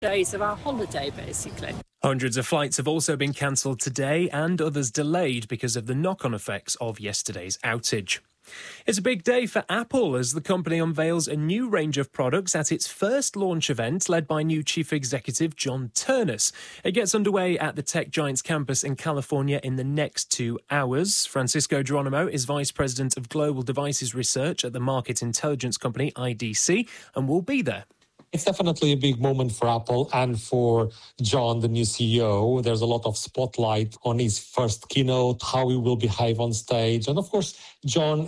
days of our holiday, basically. Hundreds of flights have also been cancelled today and others delayed because of the knock-on effects of yesterday's outage. It's a big day for Apple as the company unveils a new range of products at its first launch event led by new Chief Executive John Ternus. It gets underway at the tech giant's campus in California in the next 2 hours. Francisco Geronimo is Vice President of Global Devices Research at the market intelligence company IDC and will be there. It's definitely a big moment for Apple and for John, the new CEO. There's a lot of spotlight on his first keynote, how he will behave on stage. And of course, John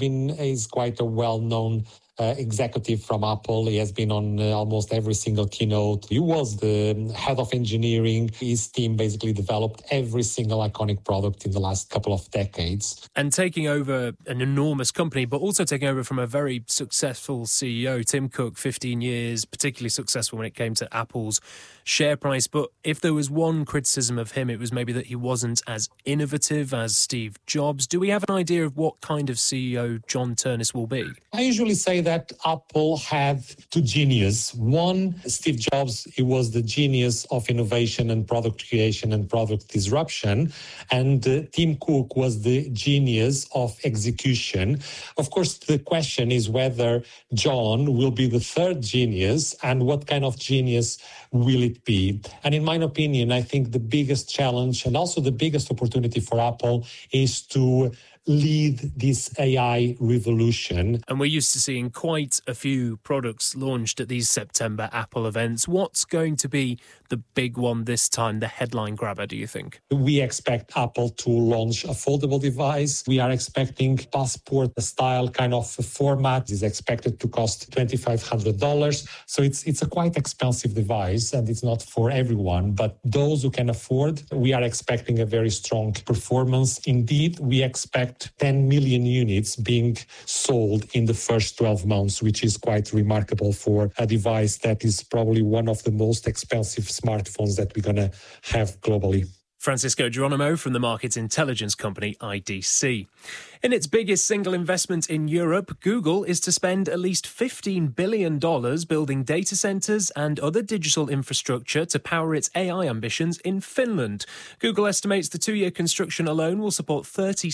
is quite a well-known executive from Apple. He has been on almost every single keynote. He was the head of engineering. His team basically developed every single iconic product in the last couple of decades. And taking over an enormous company, but also taking over from a very successful CEO, Tim Cook, 15 years, particularly successful when it came to Apple's share price. But if there was one criticism of him, it was maybe that he wasn't as innovative as Steve Jobs. Do we have an idea of what kind of CEO John Ternus will be? I usually say that Apple had two geniuses. One, Steve Jobs, he was the genius of innovation and product creation and product disruption. And Tim Cook was the genius of execution. Of course, the question is whether John will be the third genius and what kind of genius will it be? And in my opinion, I think the biggest challenge and also the biggest opportunity for Apple is to lead this AI revolution. And we're used to seeing quite a few products launched at these September Apple events. What's going to be the big one this time, the headline grabber, do you think? We expect Apple to launch a foldable device. We are expecting passport-style kind of format. It's expected to cost $2,500. So it's a quite expensive device and it's not for everyone. But those who can afford, we are expecting a very strong performance. Indeed, we expect 10 million units being sold in the first 12 months, which is quite remarkable for a device that is probably one of the most expensive smartphones that we're going to have globally. Francisco Geronimo from the market intelligence company IDC. In its biggest single investment in Europe, Google is to spend at least $15 billion building data centers and other digital infrastructure to power its AI ambitions in Finland. Google estimates the 2-year construction alone will support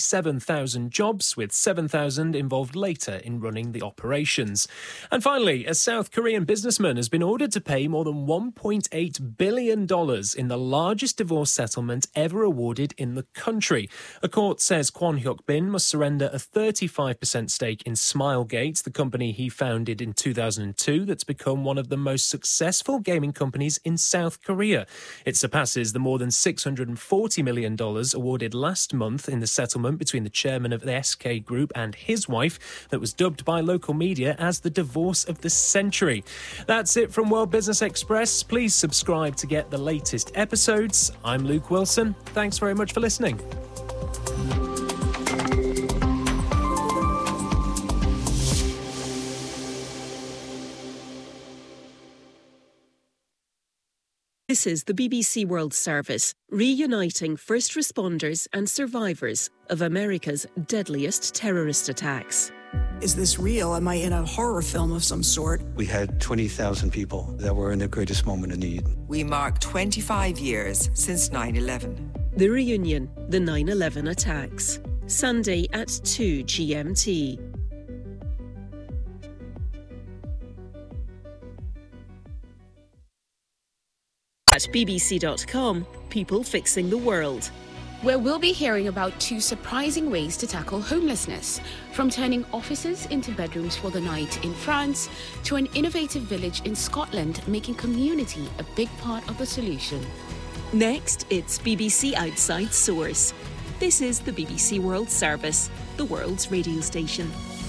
37,000 jobs, with 7,000 involved later in running the operations. And finally, a South Korean businessman has been ordered to pay more than $1.8 billion in the largest divorce settlement ever awarded in the country. A court says Kwon Hyuk-bin must surrender a 35% stake in Smilegate, the company he founded in 2002 that's become one of the most successful gaming companies in South Korea. It surpasses the more than $640 million awarded last month in the settlement between the chairman of the SK Group and his wife that was dubbed by local media as the divorce of the century. That's it from World Business Express. Please subscribe to get the latest episodes. I'm Luke Wilson. Thanks very much for listening. This is the BBC World Service, reuniting first responders and survivors of America's deadliest terrorist attacks. Is this real? Am I in a horror film of some sort? We had 20,000 people that were in their greatest moment of need. We mark 25 years since 9/11. The reunion, the 9/11 attacks. Sunday at 2 GMT. At bbc.com, people fixing the world. Where we'll be hearing about 2 surprising ways to tackle homelessness, from turning offices into bedrooms for the night in France to an innovative village in Scotland making community a big part of the solution. Next, it's BBC Outside Source. This is the BBC World Service, the world's radio station.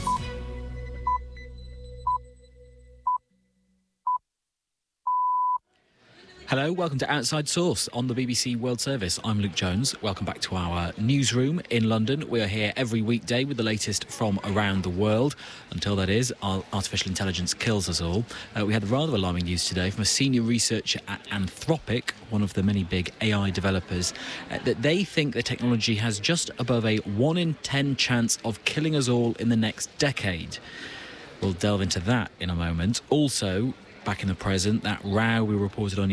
Hello, welcome to Outside Source on the BBC World Service. I'm Luke Jones. Welcome back to our newsroom in London. We are here every weekday with the latest from around the world. Until that is, artificial intelligence kills us all. We had rather alarming news today from a senior researcher at Anthropic, one of the many big AI developers, that they think the technology has just above a 1 in 10 chance of killing us all in the next decade. We'll delve into that in a moment. Also, back in the present. That row we reported on